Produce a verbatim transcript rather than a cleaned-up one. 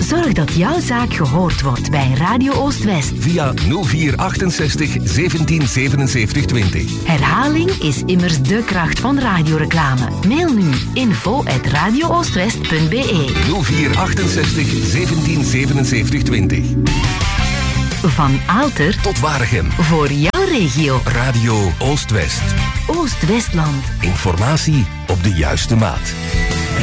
Zorg dat jouw zaak gehoord wordt bij Radio Oost-West. Via nul vier achtenzestig zeventien zevenenzeventig twintig. Herhaling is immers de kracht van radioreclame. Mail nu info at radio oostwest punt b e. nul vier achtenzestig zeventien zevenenzeventig twintig. Van Aalter tot Waregem. Voor jouw regio. Radio Oost-West. Oost-Westland. Informatie op de juiste maat.